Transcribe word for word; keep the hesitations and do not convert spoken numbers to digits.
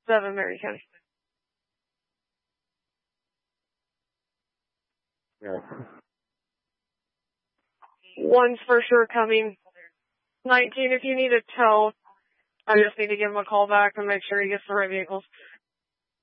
seven, Marion County. Yeah. One's for sure coming. nineteen, if you need a tow, I just need to give him a call back and make sure he gets the right vehicles.